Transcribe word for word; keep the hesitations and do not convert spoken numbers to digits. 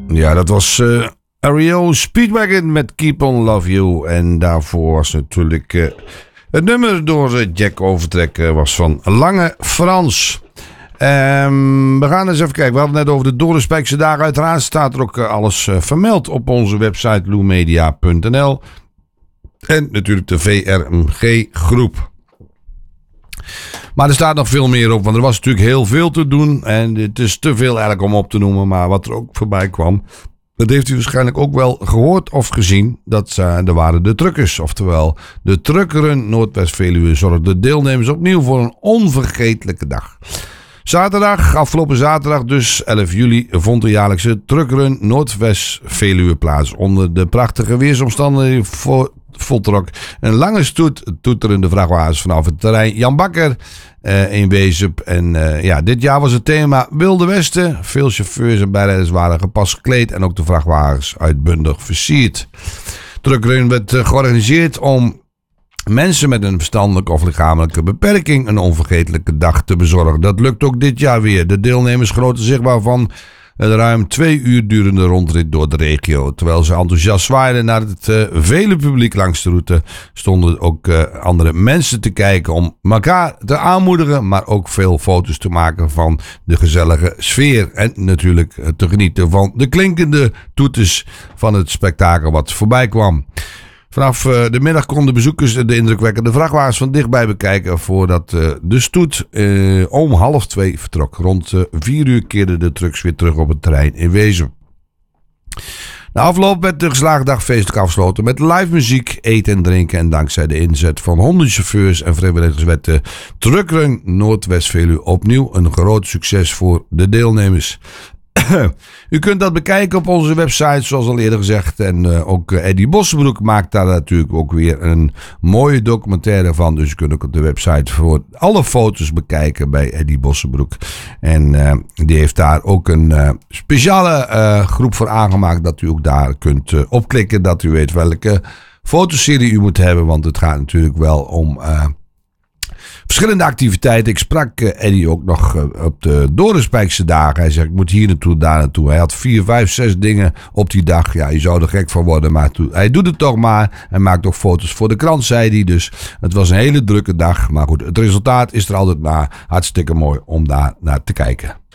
Ja, dat was uh, R E O Speedwagon met Keep On Love You. En daarvoor was natuurlijk uh, het nummer door uh, Jack Overtrek uh, was van Lange Frans. Um, we gaan eens even kijken. We hadden het net over de Doornspijkse dagen. Uiteraard staat er ook uh, alles uh, vermeld op onze website loemedia punt n l. En natuurlijk de V R M G groep. Maar er staat nog veel meer op, want er was natuurlijk heel veel te doen. En het is te veel eigenlijk om op te noemen. Maar wat er ook voorbij kwam, dat heeft u waarschijnlijk ook wel gehoord of gezien. Dat uh, er waren de truckers. Oftewel, de Truckrun Noordwest-Veluwe zorgde deelnemers opnieuw voor een onvergetelijke dag. Zaterdag, afgelopen zaterdag dus, elf juli, vond de jaarlijkse Truckrun Noordwest-Veluwe plaats. Onder de prachtige weersomstandigheden voor voltrok een lange stoet toeterende vrachtwagens vanaf het terrein Jan Bakker uh, in Wezep. En uh, ja, dit jaar was het thema Wilde Westen. Veel chauffeurs en bijrijders waren gepast gekleed en ook de vrachtwagens uitbundig versierd. Truckrun werd uh, georganiseerd om mensen met een verstandelijke of lichamelijke beperking een onvergetelijke dag te bezorgen. Dat lukt ook dit jaar weer. De deelnemers genoten zichtbaar van een ruim twee uur durende rondrit door de regio. Terwijl ze enthousiast zwaaiden naar het uh, vele publiek langs de route, stonden ook uh, andere mensen te kijken om elkaar te aanmoedigen, maar ook veel foto's te maken van de gezellige sfeer. En natuurlijk uh, te genieten van de klinkende toeters van het spektakel wat voorbij kwam. Vanaf uh, de middag konden bezoekers de indrukwekkende vrachtwagens van dichtbij bekijken voordat uh, de stoet uh, om half twee vertrok. Rond uh, vier uur keerden de trucks weer terug op het terrein in Wezep. Na afloop werd de geslaagde dag feestelijk afgesloten met live muziek, eten en drinken. En dankzij de inzet van honderden chauffeurs en vrijwilligers werd de Truckrun Noordwest-Veluwe opnieuw een groot succes voor de deelnemers. U kunt dat bekijken op onze website, zoals al eerder gezegd. En uh, ook uh, Eddie Bossenbroek maakt daar natuurlijk ook weer een mooie documentaire van. Dus u kunt ook op de website voor alle foto's bekijken bij Eddie Bossenbroek. En uh, die heeft daar ook een uh, speciale uh, groep voor aangemaakt. Dat u ook daar kunt uh, opklikken. Dat u weet welke fotoserie u moet hebben. Want het gaat natuurlijk wel om Uh, verschillende activiteiten. Ik sprak uh, Eddie ook nog uh, op de Doornspijkse dagen. Hij zegt, ik moet hier naartoe, daar naartoe. Hij had vier, vijf, zes dingen op die dag. Ja, je zou er gek van worden, maar to- hij doet het toch maar. Hij maakt ook foto's voor de krant, zei hij. Dus het was een hele drukke dag. Maar goed, het resultaat is er altijd na. Hartstikke mooi om daar naar te kijken.